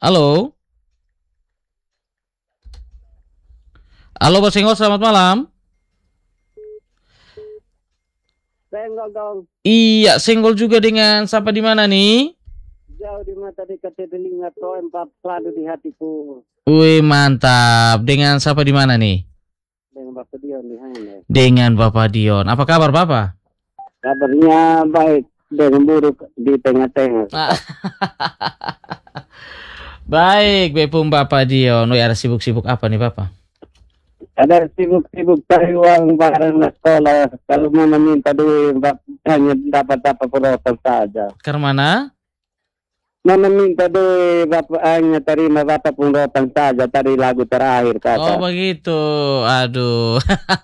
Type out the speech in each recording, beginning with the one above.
Halo, halo Bos Senggol, selamat malam. Senggol dong, Iya, Senggol juga dengan siapa di mana nih? jauh di mata dekat telinga kau empat selalu di hatiku. Wih, mantap. Dengan siapa di mana nih? Dengan Bapak Dion di sana. Dengan Bapak Dion. Apa kabar Bapak? Kabarnya baik, dengan buruk di tengah-tengah. Ah, baik, Bepum Bapak Dion. Wih, ada sibuk-sibuk apa nih Bapak? Ada sibuk-sibuk cari uang barang sekolah. Kalau mau meminta duit, hanya dapat perotak saja. Ke mana? Mau meminta duit, bapak hanya terima bapak pun rotang saja. Tadi lagu terakhir Oh kata. begitu. Aduh.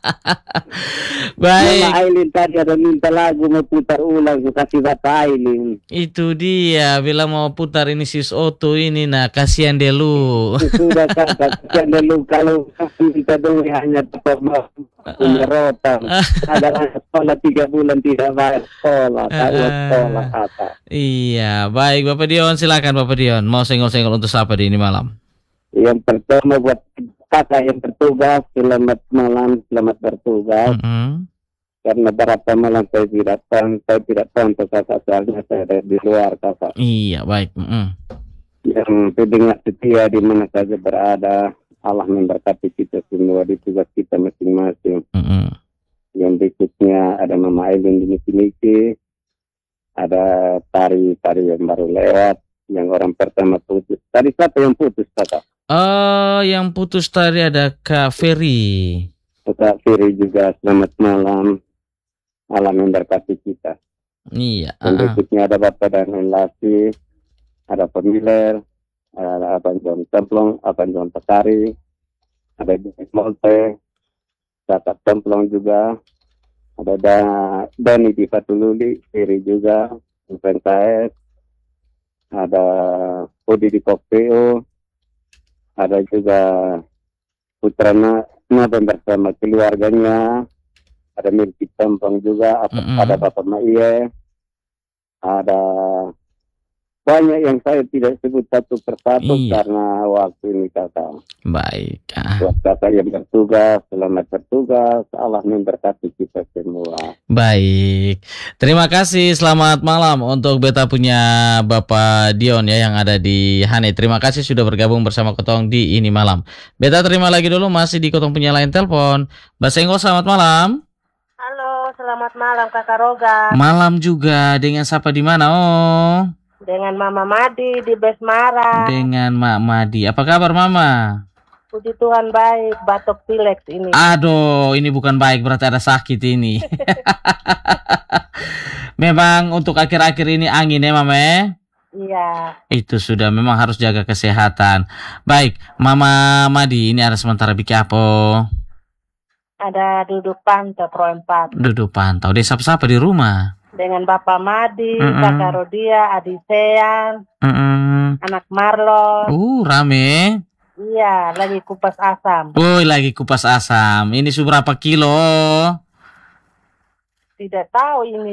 Mama Baik. Aileen tadi ada minta lagu mau putar ulang, kasih bapak Aileen. Itu dia. Bila mau putar ini sis Oto ini. Nah, kasihan dia lu. Sudah kakak, dulu kalau minta duit hanya tetap punya rotan. Ada sekolah 3 bulan tidak bayar sekolah, taruh sekolah kata. Iya, baik Bapak Dion, silakan Bapak Dion. Mau senggol-senggol untuk siapa di ini malam? Yang pertama buat kakak yang bertugas, selamat malam, selamat bertugas. Mm-mm. Karena berapa malam saya tidak tahu untuk kakak soalnya saya ada di luar kakak. Iya, baik. Mm-mm. Yang pendengar setia di mana saja berada, Allah memberkati kita semua di tugas kita masing-masing. Mm-mm. Yang berikutnya ada Mama Aileen di Niki, ada tari yang baru lewat, yang orang pertama putus. Tadi siapa yang putus kakak? Yang putus tadi ada Kak Ferry. Kak Firi juga selamat malam. Allah memberkati kita. Iya. Yang berikutnya ada Bapak dan Lasi, ada pemiler, ada Abang John Templong, Abang John Tekari, ada Jenis Molte, Kakak Templong juga, ada Dani di Fatululi, Firi juga, UPNKS, ada Udi di Kopeo, ada juga Putra Naben bersama keluarganya, ada Milki Templong juga, ada Bapak Maiye, ada banyak yang saya tidak sebut satu persatu karena waktu ini kakak. Baik. Buat kakak yang bertugas, selamat bertugas. Allah memberkati kita semua. Baik. Terima kasih. Selamat malam untuk beta punya Bapak Dion ya yang ada di Hane. Terima kasih sudah bergabung bersama Kotong di ini malam. Beta terima lagi dulu masih di Kotong punya lain telepon. Mbak Senggol, selamat malam. Halo, selamat malam Kakak Roga. Malam juga. Dengan siapa di mana? Oh. Dengan Mama Madi di Besmara. Dengan Mak Madi. Apa kabar Mama? Puji Tuhan baik, batuk pilek ini. Aduh, ini bukan baik, berarti ada sakit ini. Memang untuk akhir-akhir ini angin ya Mama ya? Iya. Itu sudah memang harus jaga kesehatan. Baik, Mama Madi ini ada sementara bikin apa? Ada duduk pantau Pro 4. Duduk pantau. Dia siapa-siapa di rumah? Dengan Bapak Madi, Kakak Rodia, Adi Sean, anak Marlon. Rame. Iya, lagi kupas asam. Woi, lagi kupas asam. Ini seberapa kilo? Tidak tahu ini.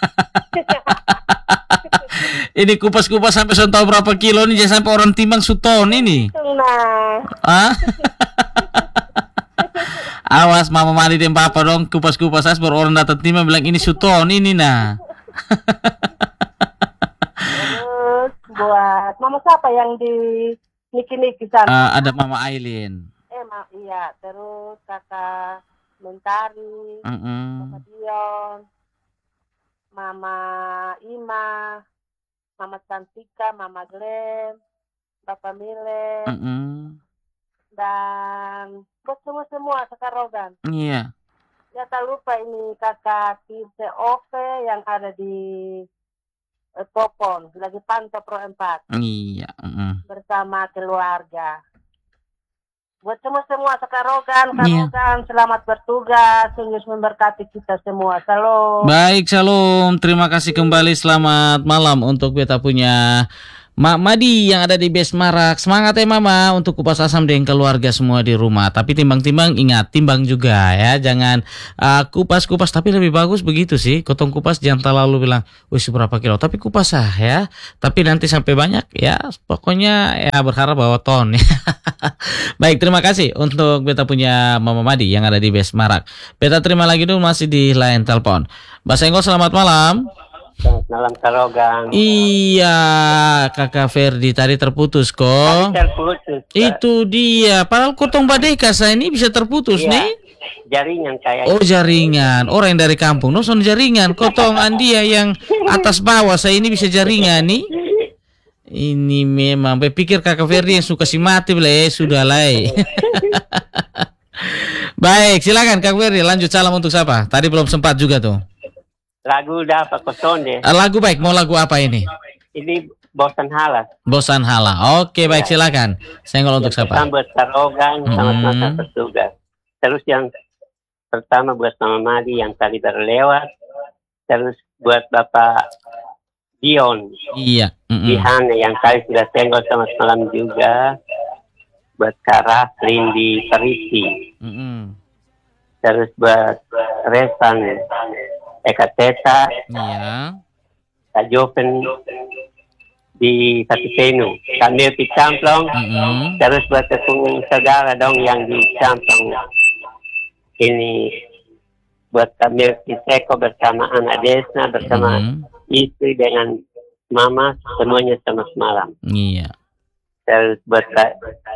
Ini kupas-kupas sampai tahu berapa kilo nih, jangan sampai orang timbang suton ini. Nah. Awas Mama Madi dan Papa dong, kupas-kupas as baru orang datang timbang bilang ini suton ini nah. Terus buat Mama siapa yang di Niki-Niki sana? Ada Mama Aileen. Iya, terus Kakak Mentari, Bapak Dion, Mama Ima, Mama Cantika, Mama Glenn, Bapak Mile, dan buat semua sekarogan. Iya. Ya tak lupa ini Kakak Kirse Ove yang ada di Topon, lagi pantau Pro 4. Iya. Bersama keluarga. Buat semua sekarogan, selamat bertugas, Yesus memberkati kita semua. Salam. Baik, salam. Terima kasih kembali. Selamat malam untuk beta punya Mak Madi yang ada di Besmarak. Semangat ya Mama untuk kupas asam dengan keluarga semua di rumah. Tapi timbang-timbang ingat, timbang juga ya. Jangan kupas-kupas, tapi lebih bagus begitu sih. Kotong kupas jangan terlalu bilang, wih seberapa kilo. Tapi kupas ya. Tapi nanti sampai banyak ya. Pokoknya ya berharap bawa ton ya. Baik, terima kasih untuk beta punya Mama Madi yang ada di Besmarak. Beta terima lagi dulu masih di line telepon. Mbak Senggol, selamat malam. Selamat malam Karogang. Iya, Kakak Ferdi tadi terputus kok. Terputus. Itu dia. Padahal kotong badeka saya ini bisa terputus nih. Jaringan kayak. Oh jaringan. Orang yang dari kampung, noson jaringan. Kotong Andia yang atas bawah saya ini bisa jaringan nih. Ini memang. Berpikir Kakak Ferdi yang suka si mati sudah lah. Baik, silakan Kak Ferdi. Lanjut salam untuk siapa? Tadi belum sempat juga tuh. Lagu dapat kosong deh. Lagu baik, mau lagu apa ini? Ini Bosan Hala. Bosan Hala. Oke, baik silakan. Senggol untuk siapa? Pertama buat Karogang, selamat malam petugas. Terus yang pertama buat Mama Madi yang tadi terlewat. Terus buat Bapak Dion. Iya. Di Hane yang tadi sudah senggol, selamat malam juga. Buat Kak Raslin di Perisi. Terus buat Resan Eka Teta, iya. Kak Joven di Katisenu, Kak Milky Camplong, terus buat ketemu saudara dong yang di Camplong. Ini buat Kak Milky Seko bersama anak Desna, bersama istri dengan mama, semuanya selamat malam. Iya. Terus buat Kak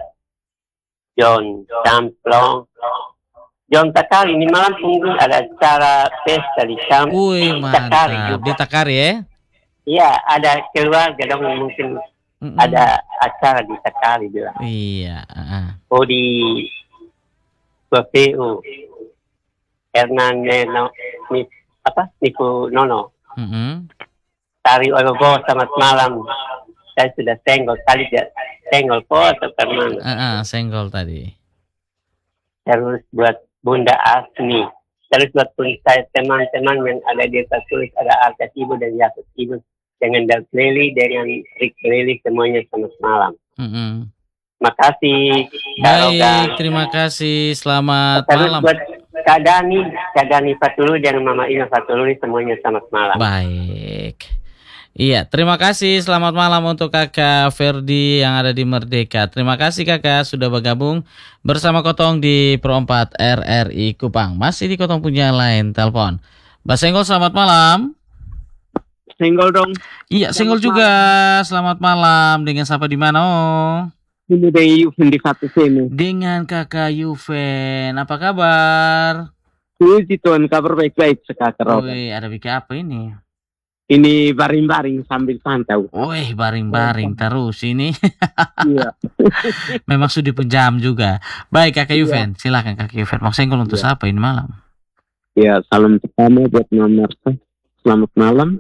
John Camplong, John Takari, ini malam tunggu ada acara pesta di kampung. Wih, mantap. Di Takari ya? Iya, ada keluarga dong mungkin ada acara di Takari bilang. Iya. Oh di BPU. Hernando Niku Nono. Tari Ogogo, selamat malam. Saya sudah senggol kali dia senggol po atau kemana? Senggol tadi. Terus buat Bunda Asmi. Terus buat pun saya teman-teman yang ada di atas tulis ada Arka Ibu dan Yakut Ibu dengan Dal Lili dengan Rick Lili semuanya selamat malam. Makasih. Baik, terima kasih. Selamat terus malam. Buat Kak Dani Fatulu dan Mama Ina Fatulu semuanya selamat malam. Baik. Iya, terima kasih. Selamat malam untuk Kakak Ferdi yang ada di Merdeka. Terima kasih Kakak sudah bergabung bersama Kotong di Pro 4 RRI Kupang. Masih di Kotong punya line telepon. Mbak Senggol, selamat malam. Senggol dong. Iya, Senggol juga. Selamat malam. Dengan siapa di mana? Ini dari Yuven di satu sini. Dengan Kakak Yuven. Apa kabar? Puji Tuhan, kabar baik-baik sekarang. Wih, ada bikin apa ini? Ini baring-baring sambil pantau. Wih, baring-baring terus ini. Iya. Memang sudah penjam juga. Baik Kakak Yuven, silakan Kakak Yuven. Mau senggol untuk siapa ini malam? Ya, salam pertama buat Mama Marta. Selamat malam.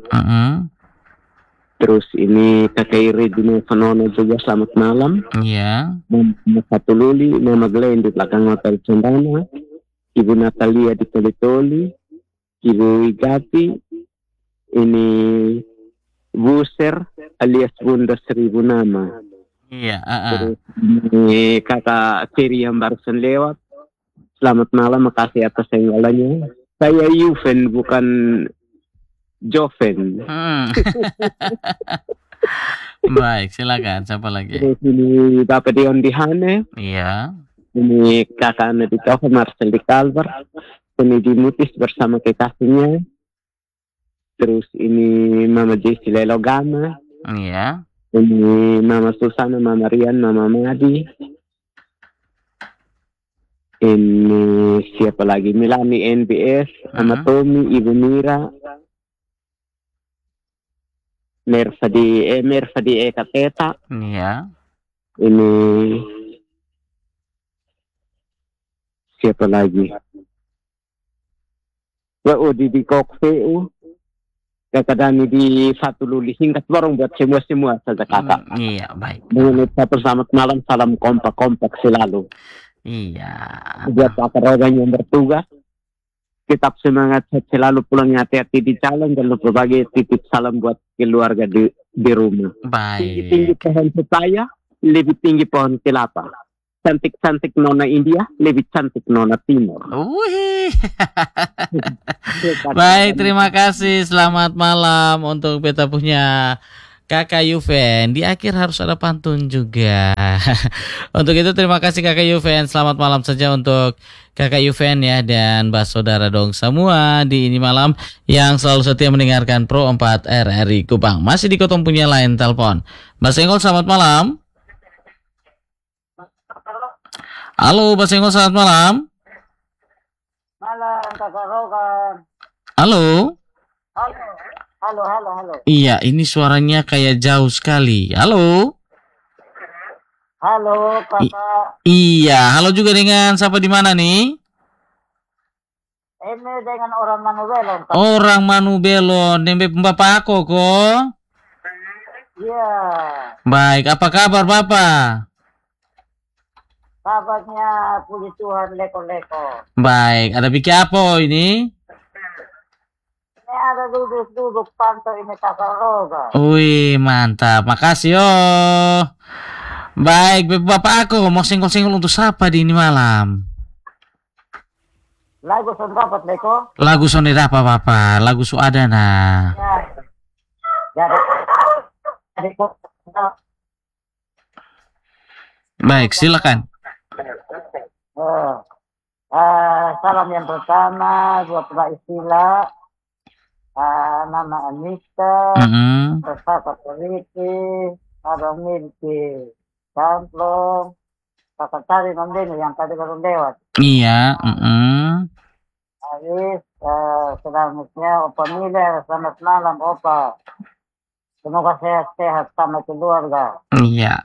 Terus ini Kakak Iri Dino Fanono juga selamat malam. Iya. Mama Fatululi, Mama Glenn di belakang Hotel Cendana. Ibu Natalia di Toli-Toli. Ibu Igati. Ini Buser alias Bunda Seribu Nama. Iya. Terus ini Kakak Siri yang barusan lewat. Selamat malam, makasih atas senggolannya. Saya Yuven bukan Joven. Baik, silakan. Siapa lagi? Terus ini Bapak Dion di Hane. Iya. Ini Kakak Ana di Toko, Marcel di Kalbar. Ini di Mutis bersama kekasihnya. Terus ini Mama Jessy Lelogama. Iya. Ini Mama Susana, Mama Rian, Mama Madi. Ini siapa lagi? Milani NBS, sama Tommy, Ibu Mira. Merva di Eka Teta. Iya. Ini siapa lagi? Oh, di Kokfeu. Kakak Dani di Satu Luli, singkat borong buat semua saja kakak. Iya, baik. Dengan satu selamat malam, salam kompak selalu. Iya. Buat Rogan yang bertugas, tetap semangat selalu, pulang hati-hati di jalan, jangan lupa bagi titip salam buat keluarga di di rumah. Tinggi-tinggi Baik. pohon pepaya, lebih tinggi pohon kelapa. Cantik-cantik nona India, lebih cantik nona Timur. Wih. Baik, terima kasih. Selamat malam untuk beta punya Kakak Yuven. Di akhir harus ada pantun juga. Untuk itu terima kasih Kakak Yuven. Selamat malam saja untuk Kakak Yuven ya, dan Mbak Saudara dong semua di ini malam yang selalu setia mendengarkan Pro 4 RRI Kupang. Masih di Kotong punya line telepon. Mbak Senggol, selamat malam. Halo Mbak Senggol, selamat malam. Malam, Kakak Rogan. Halo. Halo. Iya, ini suaranya kayak jauh sekali. Halo. Halo, Kakak. Iya, halo juga dengan siapa di mana nih? Ini dengan orang Manubelon, Pak. Orang Manubelon, nembe Bapak aku kok. Iya. Baik, apa kabar Bapak? Kabarnya puji Tuhan leko-leko. Baik, ada bikin apa ini? Ini ada duduk-duduk pantau ini Kakak Rogan. Wih, mantap. Makasih yo. Baik, Bapak aku mau senggol-senggol untuk siapa di ini malam? Lagu son dapat leko. Lagu sonde apa Bapak? Lagu su ada nah. Ya. Jadi Baik, silakan. salam yang pertama buat Mbak Isila, Mama Anissa, Kakak Polisi, Abang Milki, Samplong, Kakak Cari Nondini yang tadi baru lewat. Iya. Aris, selanjutnya Opa Miller, selamat malam Opa. Semoga sehat-sehat sama keluarga. Iya.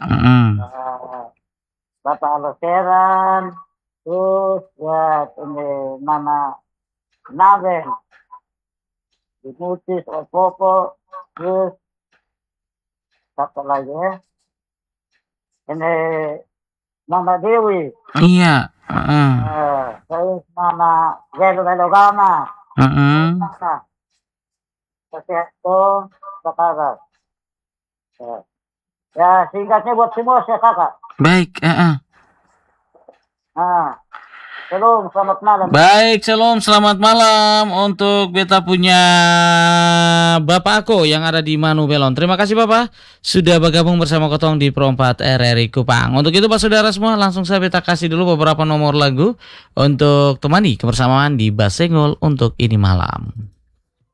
Bapak Aloseran, terus ya ini Mama Naven, Dimutis, Opopo, terus satu lagi ya. Ini Mama Dewi. Iya. Terus Mama Gelo Gama. Kesehatan, sekarang. Ya, singkatnya buat semua ya kakak. Baik. Shalom, selamat malam. Baik, shalom, selamat malam untuk beta punya Bapak aku yang ada di Manubelon. Terima kasih Bapak sudah bergabung bersama Kotong di Pro 4 RRI Kupang. Untuk itu Pak Saudara semua, langsung saya beta kasih dulu beberapa nomor lagu untuk temani kebersamaan di Basenggol untuk ini malam.